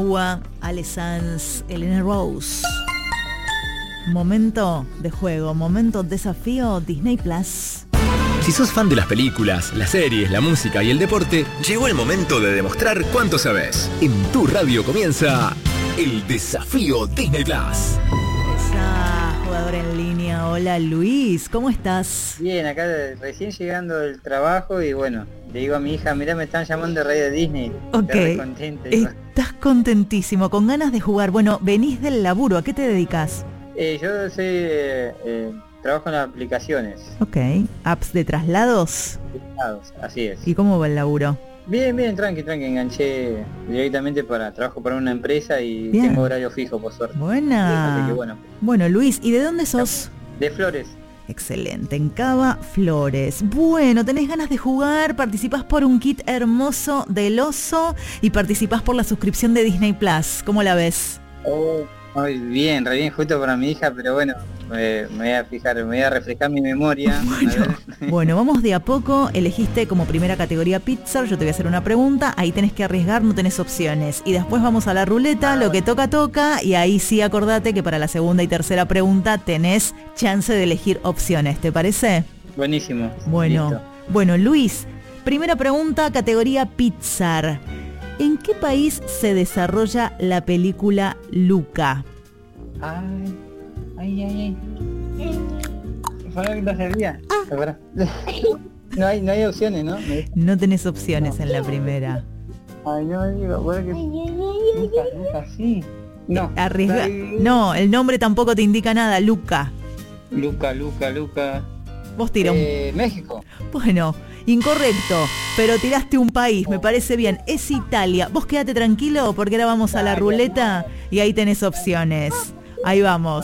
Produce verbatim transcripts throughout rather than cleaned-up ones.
Ale Sanz, Elena Rose. Momento de juego, momento desafío Disney Plus. Si sos fan de las películas, las series, la música y el deporte, llegó el momento de demostrar cuánto sabes. En tu radio comienza el desafío Disney Plus. Esa jugadora en línea. Hola Luis, ¿cómo estás? Bien, acá recién llegando del trabajo y bueno, le digo a mi hija, mirá, me están llamando de Radio Disney. Ok, estás contentísimo, con ganas de jugar. Bueno, venís del laburo, ¿a qué te dedicas? Eh, yo soy, eh, eh, trabajo en aplicaciones. Ok, apps de traslados. Traslados, así es. ¿Y cómo va el laburo? Bien, bien, tranqui, tranqui, enganché directamente para trabajo para una empresa y bien. Tengo horario fijo, por suerte. Buena. Así que bueno. Bueno, Luis, ¿y de dónde sos? De Flores. Excelente, en Cava Flores. Bueno, tenés ganas de jugar, participás por un kit hermoso del oso y participás por la suscripción de Disney Plus. ¿Cómo la ves? Oh, muy bien, re bien, justo para mi hija, pero bueno, me, me voy a fijar, me voy a refrescar mi memoria. Bueno, bueno, vamos de a poco. Elegiste como primera categoría Pixar, yo te voy a hacer una pregunta, ahí tenés que arriesgar, no tenés opciones. Y después vamos a la ruleta, lo que toca, toca, y ahí sí acordate que para la segunda y tercera pregunta tenés chance de elegir opciones, ¿te parece? Buenísimo. Bueno, listo. Bueno, Luis, primera pregunta, categoría Pixar. ¿En qué país se desarrolla la película Luca? Ay, ay, ay, ay. Para que no sabía. Ah. No hay, no hay opciones, ¿no? No tenés opciones no. En la primera. Ay, no, digo, bueno que... Luca, Luca, sí. No. Arriesga... No, el nombre tampoco te indica nada, Luca. Luca, Luca, Luca. Vos tirás eh, un... México. Bueno, incorrecto, pero tiraste un país, me parece bien. Es Italia. Vos quédate tranquilo porque ahora vamos a la ruleta y ahí tenés opciones. Ahí vamos.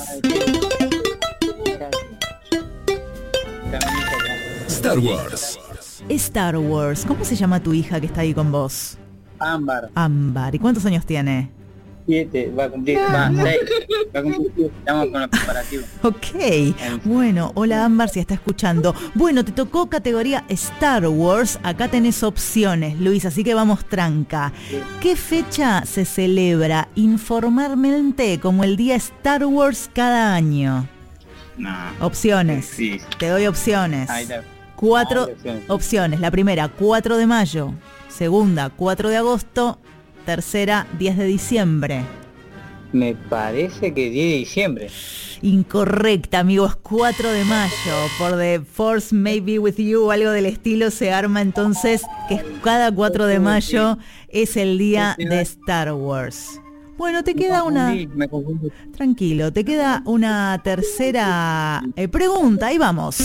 Star Wars. Star Wars. ¿Cómo se llama tu hija que está ahí con vos? Ámbar. Ámbar. ¿Y cuántos años tiene? Siete, va a cumplir, va, seis, va a cumplir, estamos con los comparativos. Ok, bueno, hola Ámbar si está escuchando. Bueno, te tocó categoría Star Wars, acá tenés opciones, Luis, así que vamos tranca. ¿Qué fecha se celebra informalmente como el día Star Wars cada año? No. Opciones, sí. Te doy opciones. Ahí está. Cuatro ah, opciones. opciones, la primera, cuatro de mayo, segunda, cuatro de agosto, tercera, diez de diciembre. Me parece que diez de diciembre. Incorrecta, amigos, cuatro de mayo. Por The Force May Be With You o algo del estilo se arma entonces que es cada cuatro de mayo es el día de Star Wars. Bueno, te queda una... Me confundí. Tranquilo, te queda una tercera eh, pregunta, ahí vamos.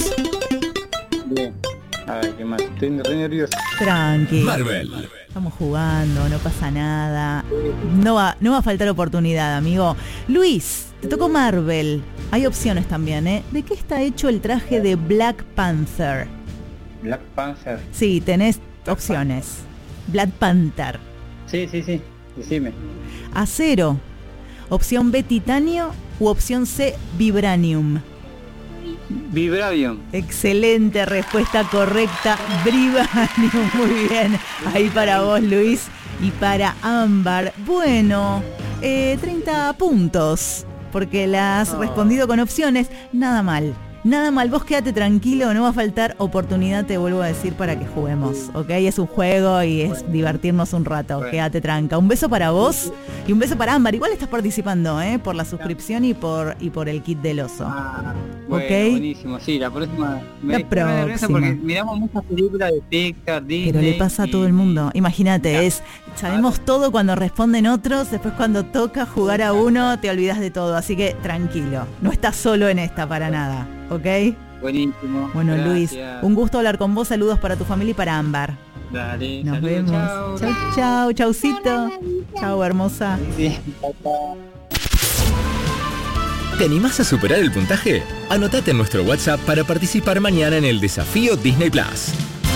Bien. A ver, qué más. Estoy re nervioso. Tranqui. Marvel. Estamos jugando, no pasa nada. No va, no va a faltar oportunidad, amigo. Luis, te tocó Marvel. Hay opciones también, ¿eh? ¿De qué está hecho el traje de Black Panther? Black Panther. Sí, tenés opciones. Black Panther. Sí, sí, sí. Decime. Acero. Opción B, titanio. U opción C, vibranium. Vibranium. Excelente respuesta correcta, Vibranium, muy bien. Ahí para vos, Luis, y para Ámbar. Bueno, eh, treinta puntos, porque la has oh. respondido con opciones, nada mal. Nada mal, vos quédate tranquilo, no va a faltar oportunidad, te vuelvo a decir, para que juguemos, ¿ok? Es un juego y es divertirnos un rato, bueno. Quédate tranca. Un beso para vos y un beso para Ámbar. Igual estás participando, ¿eh? Por la suscripción y por y por el kit del oso. Ah, bueno, ¿ok? Buenísimo, sí, la próxima... La me, próxima. Me porque miramos muchas películas de Pixar, Disney... Pero le pasa a todo el mundo, imagínate, ya. es sabemos todo cuando responden otros, después cuando toca jugar a uno te olvidas de todo, así que tranquilo, no estás solo en esta para nada. ¿Ok? Buenísimo. Bueno, gracias. Luis, un gusto hablar con vos. Saludos para tu familia y para Ámbar. Dale, nos saludos, vemos. Chau, chau, chau, chaucito. Chau, hermosa. Sí, sí. ¿Te animás a superar el puntaje? Anotate en nuestro WhatsApp para participar mañana en el desafío Disney Plus.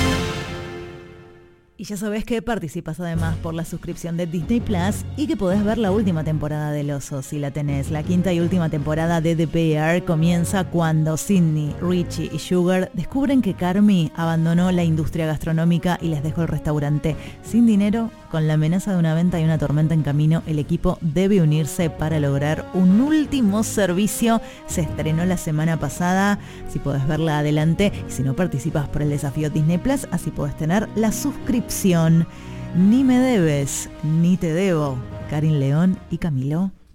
Y ya sabés que participas además por la suscripción de Disney Plus y que podés ver la última temporada del oso si la tenés. La quinta y última temporada de The Bear comienza cuando Sidney, Richie y Sugar descubren que Carmy abandonó la industria gastronómica y les dejó el restaurante sin dinero Con la amenaza de una venta y una tormenta en camino, el equipo debe unirse para lograr un último servicio. Se estrenó la semana pasada, si podés verla adelante, y si no participas por el desafío Disney Plus, así podés tener la suscripción. Ni me debes, ni te debo. Karin León y Camilo